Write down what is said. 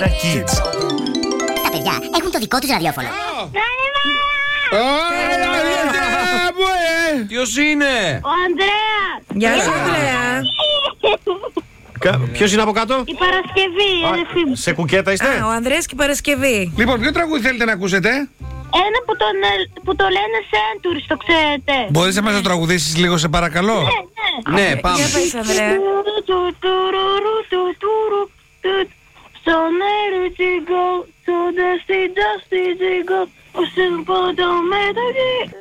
Kids. Τα παιδιά έχουν το δικό τους ραδιόφωνο. Ποιος είναι? Ο Ανδρέας. Γεια σου, Ανδρέα. Ποιος είναι από κάτω? Η Παρασκευή, αδερφή μου. Σε κουκέτα είστε? Ο Ανδρέας και η Παρασκευή. Λοιπόν, ποιο τραγούδι θέλετε να ακούσετε? Ένα που το λένε Centuries, το ξέρετε. Μπορείς να μας το τραγουδήσεις λίγο, σε παρακαλώ? Ναι, πάμε. Για πες, Ανδρέα. So let it go, so dusty, dusty, go. Oh, simple, don't make it.